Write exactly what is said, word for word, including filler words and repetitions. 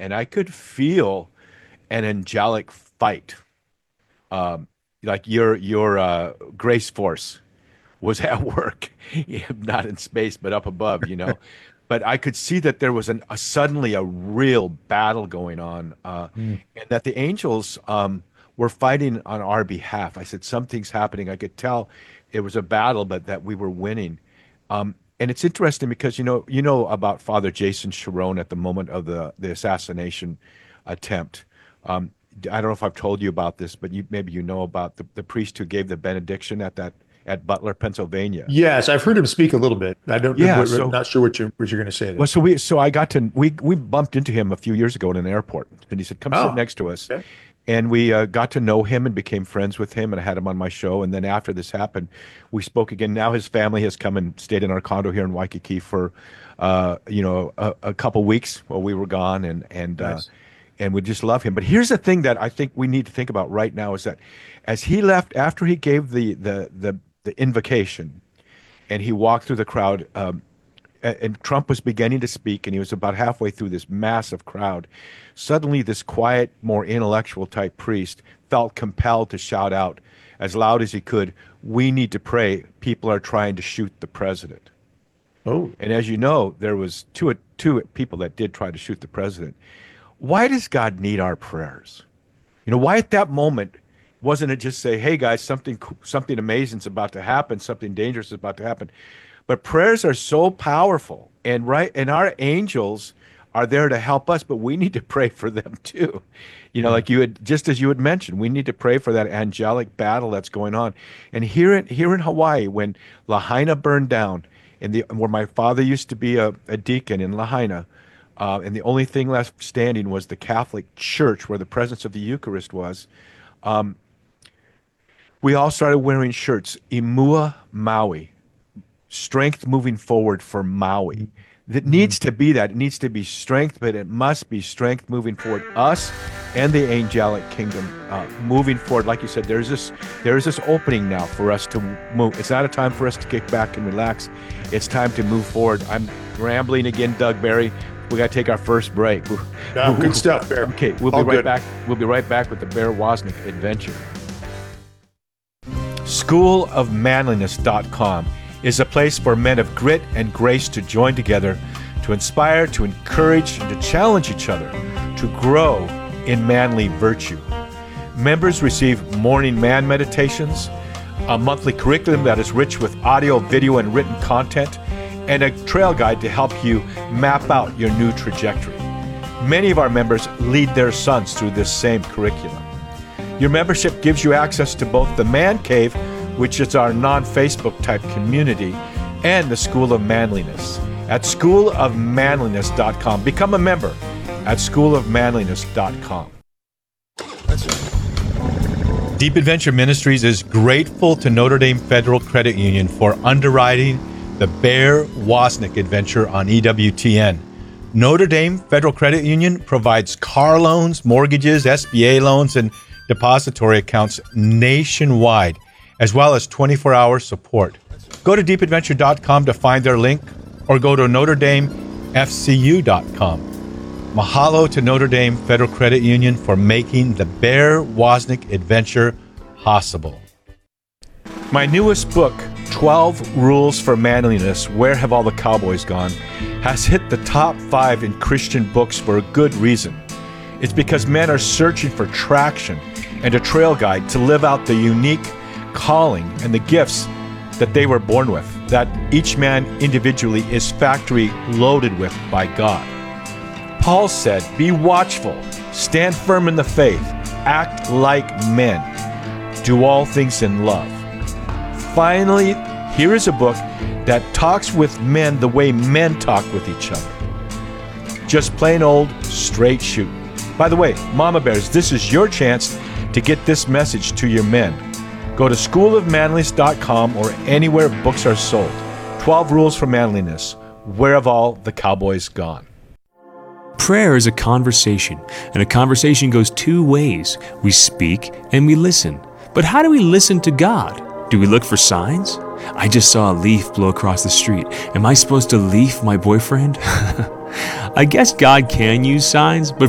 and I could feel an angelic fight. Um, like your your uh, grace force was at work, not in space, but up above, you know. But I could see that there was an, a suddenly a real battle going on, uh, Mm. and that the angels um, were fighting on our behalf. I said, something's happening. I could tell it was a battle, but that we were winning. Um, and it's interesting because you know you know about Father Jason Sharon at the moment of the the assassination attempt. Um, I don't know if I've told you about this, but you maybe you know about the, the priest who gave the benediction at that at Butler, Pennsylvania. Yes, I've heard him speak a little bit. I don't, Yeah, we're so not sure what you're what you're going to say well, there. so we so I got to we we bumped into him a few years ago in an airport, and he said, "Come sit Oh, next to us." okay. And we uh, got to know him and became friends with him, and I had him on my show. And then after this happened, we spoke again. Now his family has come and stayed in our condo here in Waikiki for, uh, you know, a, a couple weeks while we were gone, and and uh, Nice. and we just love him. But here's the thing that I think we need to think about right now is that as he left, after he gave the the the, the invocation, and he walked through the crowd. Um, a- and Trump was beginning to speak, and he was about halfway through this massive crowd. Suddenly, this quiet, more intellectual type priest felt compelled to shout out as loud as he could, "We need to pray. People are trying to shoot the president." Oh, And as you know, there was two two people that did try to shoot the president. Why does God need our prayers? You know, why at that moment wasn't it just say, "Hey guys, something co- something amazing is about to happen, something dangerous is about to happen." But prayers are so powerful, and right, and our angels are there to help us, but we need to pray for them too. You know, yeah. like you had just as you had mentioned, we need to pray for that angelic battle that's going on. And here in here in Hawaii, when Lahaina burned down, in the where my father used to be a, a deacon in Lahaina, uh, and the only thing left standing was the Catholic Church where the presence of the Eucharist was. We all started wearing shirts, Imua Maui, strength moving forward for Maui. That Mm. needs to be that. It needs to be strength, but it must be strength moving forward. Us and the angelic kingdom uh, moving forward. Like you said, there's this there's this opening now for us to move. It's not a time for us to kick back and relax. It's time to move forward. I'm rambling again, Doug Barry. We got to take our first break. No, good stuff, Bear. Okay, we'll be All right good. back. We'll be right back with the Bear Wozniak adventure. school of manliness dot com is a place for men of grit and grace to join together to inspire, to encourage, and to challenge each other to grow in manly virtue. Members receive morning man meditations, a monthly curriculum that is rich with audio, video, and written content, and a trail guide to help you map out your new trajectory. Many of our members lead their sons through this same curriculum. Your membership gives you access to both the Man Cave, which is our non-Facebook type community, and the School of Manliness at school of manliness dot com. Become a member at school of manliness dot com. Deep Adventure Ministries is grateful to Notre Dame Federal Credit Union for underwriting the Bear Wozniak adventure on E W T N. Notre Dame Federal Credit Union provides car loans, mortgages, S B A loans, and depository accounts nationwide, as well as twenty-four hour support. Go to deep adventure dot com to find their link, or go to notre dame f c u dot com. Mahalo to Notre Dame Federal Credit Union for making the Bear Wozniak adventure possible. My newest book, twelve Rules for Manliness, Where Have All the Cowboys Gone?, has hit the top five in Christian books for a good reason. It's because men are searching for traction and a trail guide to live out the unique calling and the gifts that they were born with, that each man individually is factory loaded with by God. Paul said, "Be watchful, stand firm in the faith, act like men, do all things in love." Finally, here is a book that talks with men the way men talk with each other. Just plain old straight shoot. By the way, Mama Bears, this is your chance to get this message to your men. Go to school of manliness dot com or anywhere books are sold. twelve Rules for Manliness. Where have all the cowboys gone? Prayer is a conversation, and a conversation goes two ways. We speak and we listen. But how do we listen to God? Do we look for signs? I just saw a leaf blow across the street. Am I supposed to leaf my boyfriend? I guess God can use signs, but